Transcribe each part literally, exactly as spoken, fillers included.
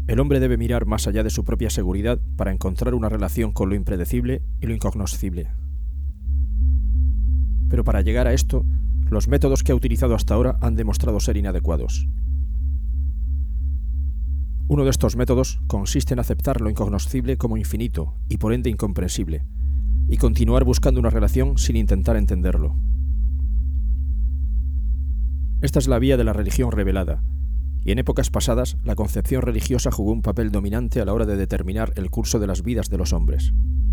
El hombre debe mirar más allá de su propia seguridad para encontrar una relación con lo impredecible y lo incognoscible. Pero para llegar a esto, los métodos que ha utilizado hasta ahora han demostrado ser inadecuados. Uno de estos métodos consiste en aceptar lo incognoscible como infinito y por ende incomprensible, y continuar buscando una relación sin intentar entenderlo. Esta es la vía de la religión revelada, y en épocas pasadas la concepción religiosa jugó un papel dominante a la hora de determinar el curso de las vidas de los hombres.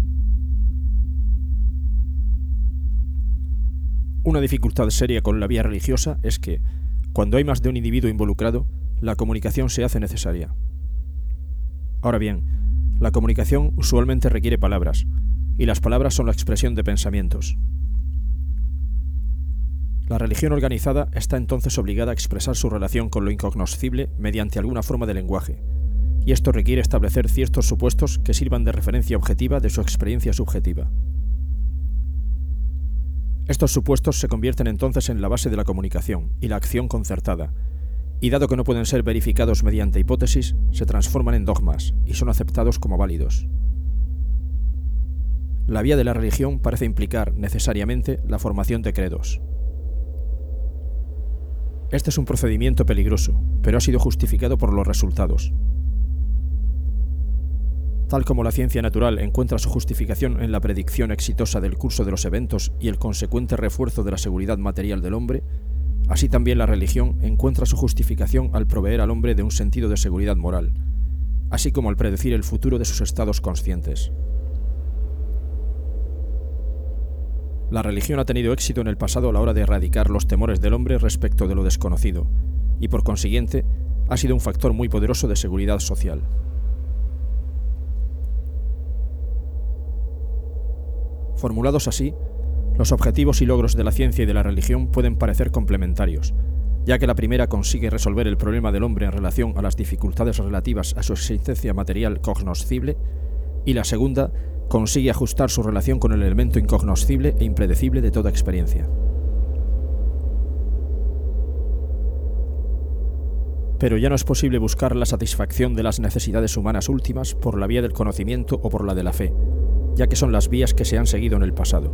Una dificultad seria con la vía religiosa es que, cuando hay más de un individuo involucrado, la comunicación se hace necesaria. Ahora bien, la comunicación usualmente requiere palabras, y las palabras son la expresión de pensamientos. La religión organizada está entonces obligada a expresar su relación con lo incognoscible mediante alguna forma de lenguaje, y esto requiere establecer ciertos supuestos que sirvan de referencia objetiva de su experiencia subjetiva. Estos supuestos se convierten entonces en la base de la comunicación y la acción concertada, y dado que no pueden ser verificados mediante hipótesis, se transforman en dogmas y son aceptados como válidos. La vía de la religión parece implicar necesariamente la formación de credos. Este es un procedimiento peligroso, pero ha sido justificado por los resultados. Tal como la ciencia natural encuentra su justificación en la predicción exitosa del curso de los eventos y el consecuente refuerzo de la seguridad material del hombre, así también la religión encuentra su justificación al proveer al hombre de un sentido de seguridad moral, así como al predecir el futuro de sus estados conscientes. La religión ha tenido éxito en el pasado a la hora de erradicar los temores del hombre respecto de lo desconocido, y por consiguiente ha sido un factor muy poderoso de seguridad social. Formulados así, los objetivos y logros de la ciencia y de la religión pueden parecer complementarios, ya que la primera consigue resolver el problema del hombre en relación a las dificultades relativas a su existencia material cognoscible, y la segunda consigue ajustar su relación con el elemento incognoscible e impredecible de toda experiencia. Pero ya no es posible buscar la satisfacción de las necesidades humanas últimas por la vía del conocimiento o por la de la fe, ya que son las vías que se han seguido en el pasado.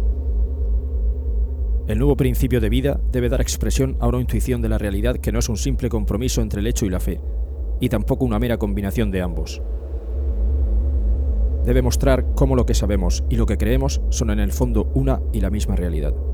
El nuevo principio de vida debe dar expresión a una intuición de la realidad que no es un simple compromiso entre el hecho y la fe, y tampoco una mera combinación de ambos. Debe mostrar cómo lo que sabemos y lo que creemos son en el fondo una y la misma realidad.